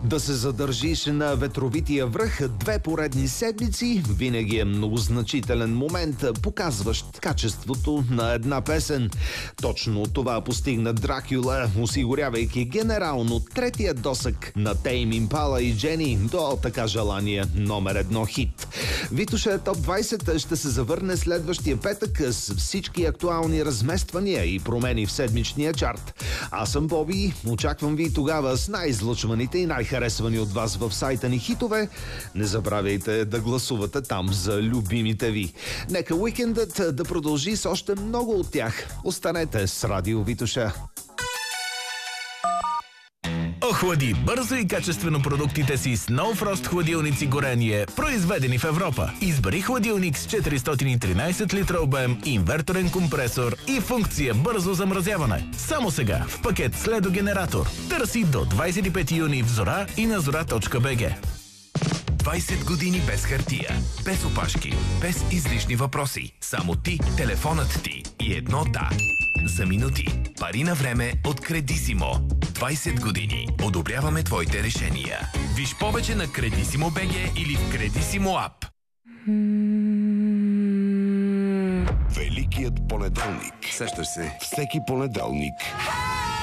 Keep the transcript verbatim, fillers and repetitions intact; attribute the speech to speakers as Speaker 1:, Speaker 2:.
Speaker 1: Да се задържиш на ветровития връх две поредни седмици винаги е многозначителен момент, показващ качеството на една песен. Точно това постигна Дракюла, осигурявайки генерално третия досък на Тейм Импала и Джени до така желания номер едно хит. Витоша Топ двайсет ще се завърне следващия петък с всички актуални размествания и промени в седмичния чарт. Аз съм Боби, очаквам ви тогава с най-излъчваните и най-харесвани от вас в сайта ни хитове. Не забравяйте да гласувате там за любимите ви. Нека уикендът да продължи с още много от тях. Останете с Радио Витоша.
Speaker 2: Охлади бързо и качествено продуктите си с No Frost хладилници горение, произведени в Европа. Избери хладилник с четиристотин и тринайсет литра обем, инверторен компресор и функция бързо замразяване. Само сега в пакет с ледогенератор. Търси до двайсет и пети юни в Зора и на зора точка би джи.
Speaker 3: двайсет години без хартия, без опашки, без излишни въпроси. Само ти, телефонът ти и едно да. За минути. Пари на време от Кредисимо. двайсет години. Одобряваме твоите решения. Виж повече на Кредисимо точка би джи или в Кредисимо ап.
Speaker 4: Великият понеделник. Сещаш се, всеки понеделник